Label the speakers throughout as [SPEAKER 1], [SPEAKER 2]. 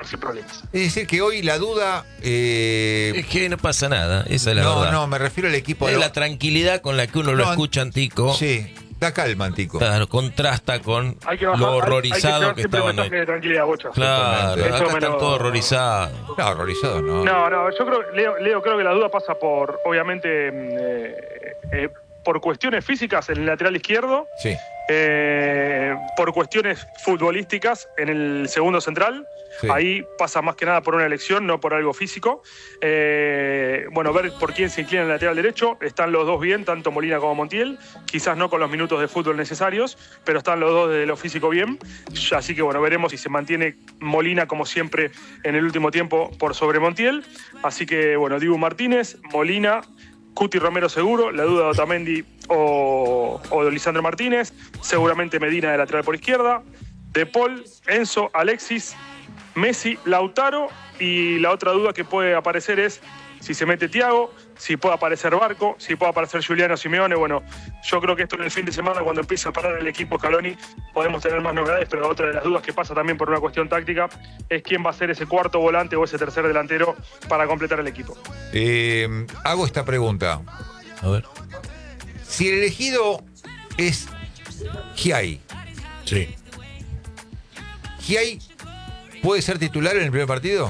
[SPEAKER 1] sin problemas.
[SPEAKER 2] Es decir, que hoy la duda...
[SPEAKER 3] Es que no pasa nada, esa es la verdad.
[SPEAKER 2] No, me refiero al equipo...
[SPEAKER 3] Es la tranquilidad con la que uno lo escucha, Antico.
[SPEAKER 2] Sí, da calma, Antico.
[SPEAKER 3] Claro, contrasta con
[SPEAKER 1] Hay que bajar,
[SPEAKER 3] lo horrorizado
[SPEAKER 1] hay
[SPEAKER 3] que
[SPEAKER 1] siempre
[SPEAKER 3] estaban
[SPEAKER 1] mensaje
[SPEAKER 3] hoy.
[SPEAKER 1] de tranquilidad, Bocha.
[SPEAKER 3] Claro,
[SPEAKER 1] Eso
[SPEAKER 3] acá
[SPEAKER 1] me
[SPEAKER 3] están
[SPEAKER 1] lo-
[SPEAKER 3] todos horrorizados.
[SPEAKER 2] No, horrorizado, no.
[SPEAKER 1] No, yo creo, Leo, creo que la duda pasa por, obviamente, por cuestiones físicas en el lateral izquierdo,
[SPEAKER 2] Sí.
[SPEAKER 1] por cuestiones futbolísticas en el segundo central.
[SPEAKER 2] Sí.
[SPEAKER 1] Ahí pasa más que nada por una elección, no por algo físico. Bueno, ver por quién se inclina en el lateral derecho. Están los dos bien, tanto Molina como Montiel. Quizás no con los minutos de fútbol necesarios, pero están los dos desde lo físico bien. Así que bueno, veremos si se mantiene Molina como siempre en el último tiempo por sobre Montiel. Así que bueno, Dibu Martínez, Molina, Cuti Romero seguro, la duda de Otamendi o de Lisandro Martínez, seguramente Medina de lateral por izquierda, De Paul, Enzo, Alexis, Messi, Lautaro, y la otra duda que puede aparecer es si se mete Thiago, si puede aparecer Barco, si puede aparecer Giuliano Simeone. Bueno, yo creo que esto en el fin de semana, cuando empiece a parar el equipo Scaloni, podemos tener más novedades, pero otra de las dudas que pasa también por una cuestión táctica es quién va a ser ese cuarto volante o ese tercer delantero para completar el equipo.
[SPEAKER 2] Hago esta pregunta.
[SPEAKER 3] A ver.
[SPEAKER 2] Si el elegido es Giai,
[SPEAKER 3] Sí.
[SPEAKER 2] ¿Giai puede ser titular en el primer partido?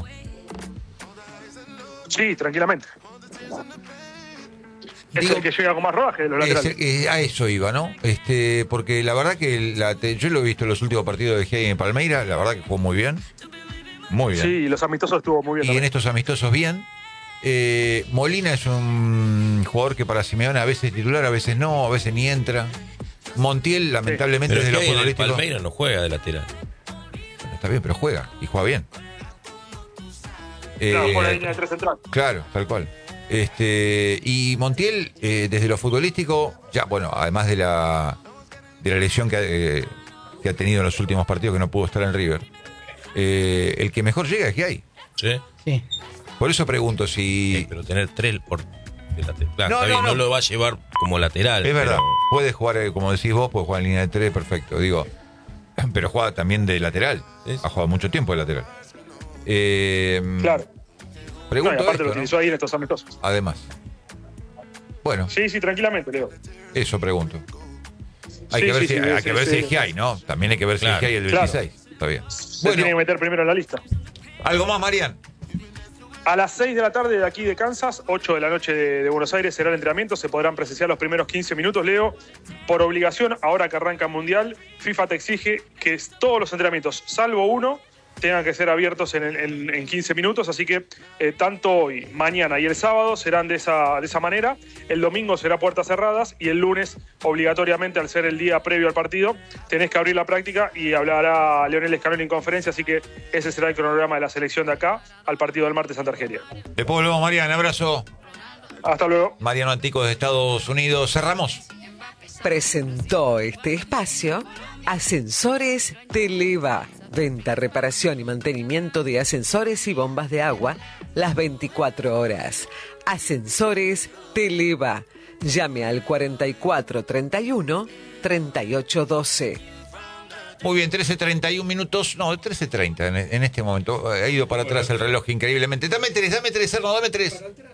[SPEAKER 1] Sí, tranquilamente. Es
[SPEAKER 2] Digo,
[SPEAKER 1] el que llega con más rodaje de los laterales.
[SPEAKER 2] a eso iba, ¿no? Porque la verdad que yo lo he visto en los últimos partidos de Giai en Palmeiras, la verdad que jugó muy bien. Muy bien.
[SPEAKER 1] Sí, y los amistosos estuvo muy bien.
[SPEAKER 2] Y en
[SPEAKER 1] también.
[SPEAKER 2] estos amistosos bien. Molina es un jugador que para Simeone a veces es titular, a veces no, a veces ni entra. Montiel, lamentablemente,
[SPEAKER 3] Pero es
[SPEAKER 2] desde
[SPEAKER 3] que
[SPEAKER 2] lo
[SPEAKER 3] en el
[SPEAKER 2] futbolístico.
[SPEAKER 3] Palmeiras no juega de lateral.
[SPEAKER 2] Está bien, pero juega, y juega bien.
[SPEAKER 1] Claro, por la línea de tres central.
[SPEAKER 2] Claro, tal cual. Y Montiel, desde lo futbolístico, ya, bueno, además de la lesión que ha tenido en los últimos partidos, que no pudo estar en River, el que mejor llega es Giai.
[SPEAKER 3] Sí.
[SPEAKER 4] Sí.
[SPEAKER 2] Por eso pregunto si...
[SPEAKER 3] Pero tener tres por de lateral. Claro,
[SPEAKER 2] No,
[SPEAKER 3] está bien,
[SPEAKER 2] no.
[SPEAKER 3] no lo va a llevar como lateral.
[SPEAKER 2] Es verdad,
[SPEAKER 3] pero-
[SPEAKER 2] puede jugar, como decís vos, puede jugar en línea de 3, perfecto, digo. Pero juega también de lateral.
[SPEAKER 3] Sí.
[SPEAKER 2] Ha jugado mucho tiempo de lateral.
[SPEAKER 1] Claro. No, y
[SPEAKER 2] Pregunto
[SPEAKER 1] aparte lo
[SPEAKER 2] esto, ¿no?
[SPEAKER 1] utilizó ahí en estos amistosos.
[SPEAKER 2] Además. Bueno,
[SPEAKER 1] Sí, tranquilamente, Leo.
[SPEAKER 2] eso pregunto. Hay
[SPEAKER 1] Sí,
[SPEAKER 2] que ver
[SPEAKER 1] sí,
[SPEAKER 2] si,
[SPEAKER 1] sí,
[SPEAKER 2] hay
[SPEAKER 1] sí,
[SPEAKER 2] que ver
[SPEAKER 1] sí.
[SPEAKER 2] si es Giai, ¿no? También hay que ver si
[SPEAKER 3] Claro,
[SPEAKER 2] es Giai el
[SPEAKER 1] claro.
[SPEAKER 2] 26. Está bien.
[SPEAKER 1] Se tiene que
[SPEAKER 2] Bueno,
[SPEAKER 1] meter primero en la lista.
[SPEAKER 2] algo más, Marian.
[SPEAKER 1] A las 6 de la tarde de aquí de Kansas, 8 de la noche de Buenos Aires, será el entrenamiento. Se podrán presenciar los primeros 15 minutos, Leo. Por obligación, ahora que arranca el Mundial, FIFA te exige que todos los entrenamientos, salvo uno, tengan que ser abiertos en 15 minutos. Así que tanto hoy, mañana y el sábado serán de esa manera. El domingo será puertas cerradas y el lunes, obligatoriamente, al ser el día previo al partido, tenés que abrir la práctica y hablará Leonel Scaloni en conferencia. Así que ese será el cronograma de la selección de acá al partido del martes ante Argelia.
[SPEAKER 2] Después volvemos, Marian. Abrazo.
[SPEAKER 1] Hasta luego.
[SPEAKER 2] Mariano Antico de Estados Unidos. Cerramos.
[SPEAKER 5] Presentó este espacio Ascensores Televa. Venta, reparación y mantenimiento de ascensores y bombas de agua las 24 horas. Ascensores Televa. Llame al 4431 3812.
[SPEAKER 2] Muy bien, 13:31 minutos. No, 13:30 en este momento. Ha ido para atrás el reloj increíblemente. Dame tres, Erno, dame tres.